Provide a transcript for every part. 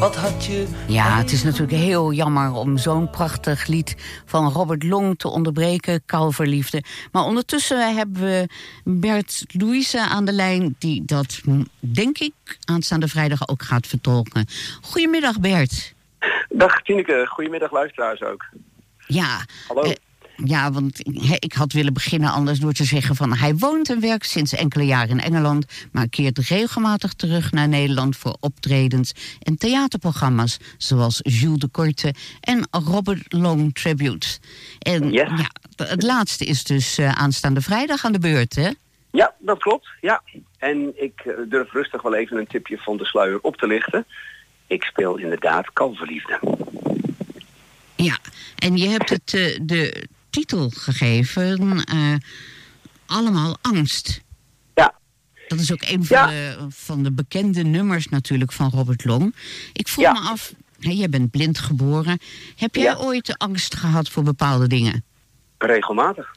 Wat had je... Ja, het is natuurlijk heel jammer om zo'n prachtig lied van Robert Long te onderbreken, Kalverliefde. Maar ondertussen hebben we Bert Louise aan de lijn, die dat, denk ik, aanstaande vrijdag ook gaat vertolken. Goedemiddag, Bert. Dag Tineke, goedemiddag luisteraars ook. Ja, hallo. Ja, want ik had willen beginnen anders door te zeggen van... hij woont en werkt sinds enkele jaren in Engeland... maar keert regelmatig terug naar Nederland voor optredens en theaterprogramma's... zoals Jules de Korte en Robert Long Tribute. En yes. Ja, het laatste is dus aanstaande vrijdag aan de beurt, hè? Ja, dat klopt, ja. En ik durf rustig wel even een tipje van de sluier op te lichten. Ik speel inderdaad Kalverliefde. Ja, en je hebt het de titel gegeven, Allemaal Angst. Ja. Dat is ook een van de bekende nummers natuurlijk van Robert Long. Ik vroeg me af, jij bent blind geboren. Heb jij ooit de angst gehad voor bepaalde dingen? Regelmatig.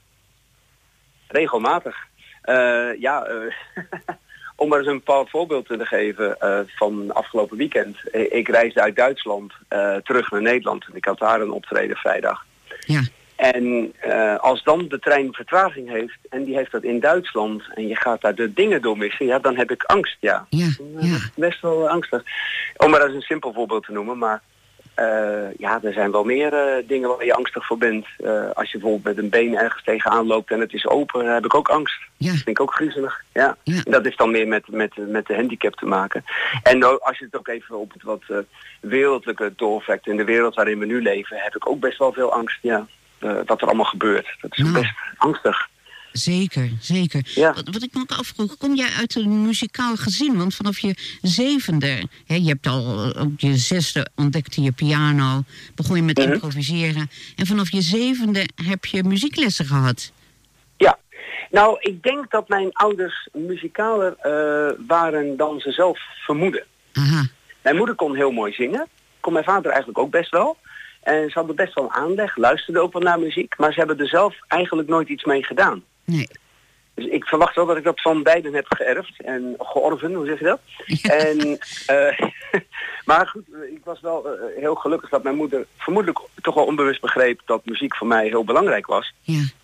Om maar eens een paar voorbeelden te geven van afgelopen weekend. Ik reisde uit Duitsland terug naar Nederland. Ik had daar een optreden vrijdag. Ja. En als dan de trein vertraging heeft, en die heeft dat in Duitsland, en je gaat daar de dingen door missen, ja, dan heb ik angst, ja. Best wel angstig. Om maar eens een simpel voorbeeld te noemen, maar er zijn wel meer dingen waar je angstig voor bent. Als je bijvoorbeeld met een been ergens tegenaan loopt en het is open, dan heb ik ook angst. Ja. Dat vind ik ook griezelig. Ja. En dat is dan meer met de handicap te maken. En als je het ook even op het wat wereldlijke doortrekt, in de wereld waarin we nu leven, heb ik ook best wel veel angst, ja. Wat er allemaal gebeurt. Dat is best angstig. Zeker. Ja. Wat ik me ook afvroeg, kom jij uit een muzikaal gezin? Want vanaf je 7e, je hebt al op je 6e ontdekte je piano, begon je met improviseren. En vanaf je 7e heb je muzieklessen gehad. Ja, nou, ik denk dat mijn ouders muzikaler waren dan ze zelf vermoeden. Aha. Mijn moeder kon heel mooi zingen. Kon mijn vader eigenlijk ook best wel. En ze hadden best wel aanleg, luisterden ook wel naar muziek, maar ze hebben er zelf eigenlijk nooit iets mee gedaan. Nee. Dus ik verwacht wel dat ik dat van beiden heb geërfd en georven, hoe zeg je dat? Ja. En, maar goed, ik was wel heel gelukkig dat mijn moeder vermoedelijk toch wel onbewust begreep dat muziek voor mij heel belangrijk was. Ja.